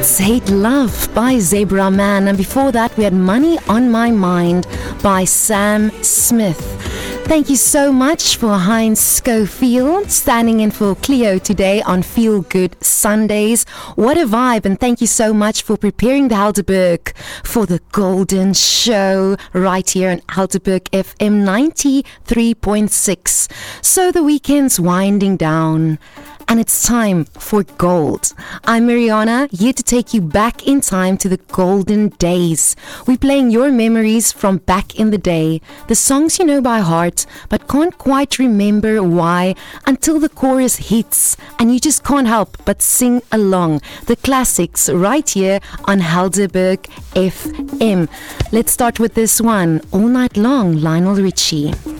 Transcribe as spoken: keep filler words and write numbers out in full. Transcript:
Let's Hate Love by Zebra Man. And before that, we had Money on My Mind by Sam Smith. Thank you so much for Heinz Schofield standing in for Cleo today on Feel Good Sundays. What a vibe, and thank you so much for preparing the Helderberg for the Golden Show right here on Helderberg F M ninety-three point six. So the weekend's winding down, and it's time for gold. I'm Mariana, here to take you back in time to the golden days. We're playing your memories from back in the day, the songs you know by heart, but can't quite remember why until the chorus hits, and you just can't help but sing along. The classics right here on Helderberg F M. Let's start with this one, All Night Long, Lionel Richie.